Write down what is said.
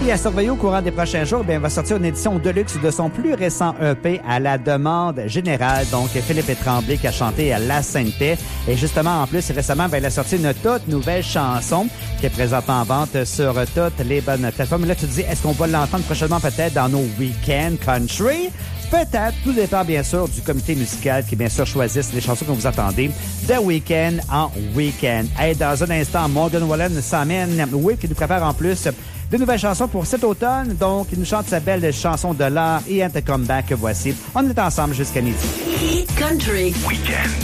Puis à surveiller au courant des prochains jours, bien, il va sortir une édition deluxe de son plus récent EP à la demande générale. Donc, Philippe Tremblay qui a chanté à La Sainte-Paix. Et justement, en plus, récemment, ben, il a sorti une toute nouvelle chanson qui est présente en vente sur toutes les bonnes plateformes. Et là, tu te dis, est-ce qu'on va l'entendre prochainement peut-être dans nos week-ends country? Peut-être, tout dépend bien sûr du comité musical qui bien sûr choisisse les chansons que vous attendez de week-end en week-end. Hey, dans un instant, Morgan Wallen s'amène, oui, qui nous prépare en plus de nouvelles chansons pour cet automne. Donc, il nous chante sa belle chanson de l'art et un comeback que voici. On est ensemble jusqu'à midi. Country Week-end.